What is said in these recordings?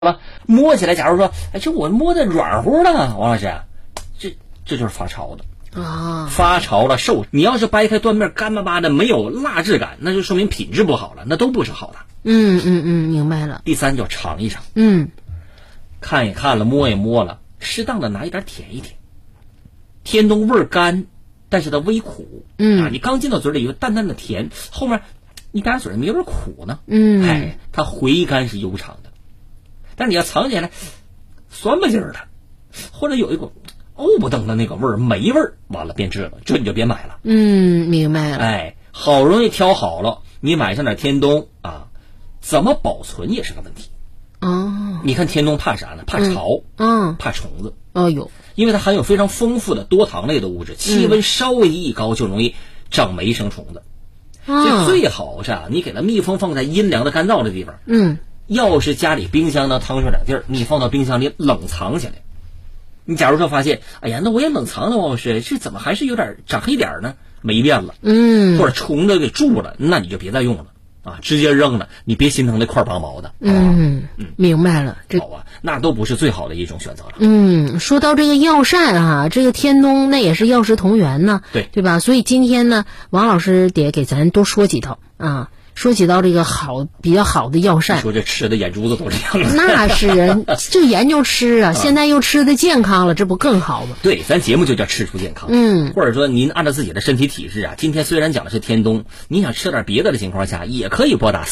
了，摸起来，假如说，哎，这我摸的软乎的，王老师，这就是发潮的啊， 发潮了受。你要是掰开断面干巴巴的，没有蜡质感，那就说明品质不好了，那都不是好的。 明白了。 第三叫尝一尝，看也看了，摸也摸了，适当的拿一点舔一舔。天冬味儿干，但是它微苦，你刚进到嘴里有淡淡的甜，后面你打嘴怎么有点苦呢？它回甘是悠长的。但是你要藏起来，酸不劲儿的，或者有一股沤不登的那个味儿，霉味儿，完了别治了，这你就别买了。 明白了。 好容易挑好了，你买上点天冬啊，怎么保存也是个问题。你看天冬怕啥呢？怕潮，怕虫子。因为它含有非常丰富的多糖类的物质，气温稍微一高就容易长霉生虫子。所以最好是你给它密封放在阴凉的干燥的地方。要是家里冰箱能腾出点地儿，你放到冰箱里冷藏起来。你假如说发现，哎呀，那我也冷藏了，王老师，这怎么还是有点长黑点呢？霉变了，或者虫子给蛀了，那你就别再用了直接扔了，你别心疼那块拔毛的。 明白了。 好啊，那都不是最好的一种选择了。 说到这个药膳这个天冬那也是药食同源呢，对吧？所以今天呢，王老师得给咱多说几道说起到这个比较好的药膳， 说这吃的眼珠子都这样了。 那是人就研究吃现在又吃的健康了，这不更好吗？ 对，咱节目就叫吃出健康。或者说您按照自己的身体体质今天虽然讲的是天冬，你想吃点别的情况下，也可以拨打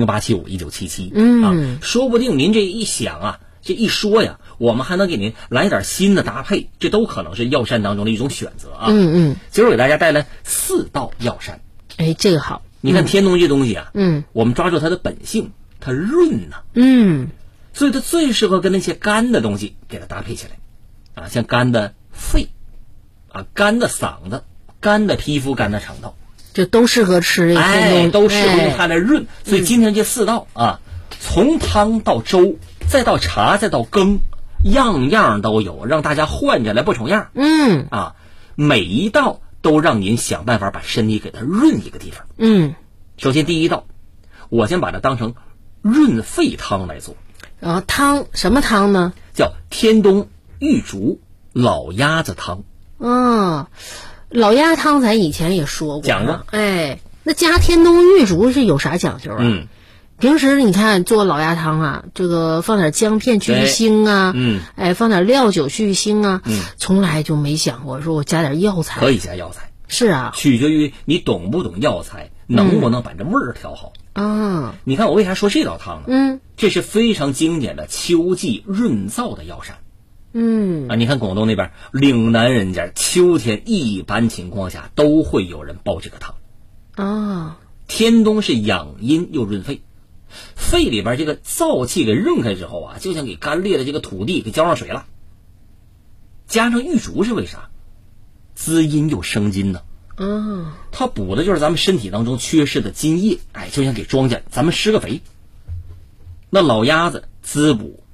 400-875-1977说不定您这一想这一说我们还能给您来点新的搭配，这都可能是药膳当中的一种选择今儿给大家带来4道药膳。 这个好。 你看天冬这东西我们抓住它的本性，它润所以它最适合跟那些干的东西给它搭配起来像干的肺干的嗓子，干的皮肤，干的肠道， 这都适合吃都适合用它来润。所以今天这4道从汤到粥再到茶再到羹，样样都有，让大家换着来不重样。每一道都让您想办法把身体给它润一个地方。首先第一道，我先把它当成润肺汤来做。 汤什么汤呢？ 叫天冬玉竹老鸭子汤。 老鸭汤咱以前也说过， 讲过。 那加天冬玉竹是有啥讲究平时你看做老鸭汤这个放点姜片去去腥放点料酒去去腥从来就没想过说我加点药材。 可以加药材， 是取决于你懂不懂药材，能不能把这味儿调好你看我为啥说这道汤呢？这是非常经典的秋季润燥的药膳。你看广东那边岭南人家秋天一般情况下都会有人煲这个汤天冬是养阴又润肺，肺里边这个燥气给润开之后就像给干裂的这个土地给浇上水了。加上玉竹是为啥？滋阴又生津呢。它补的就是咱们身体当中缺失的津液，就像给庄稼咱们施个肥。那老鸭子滋补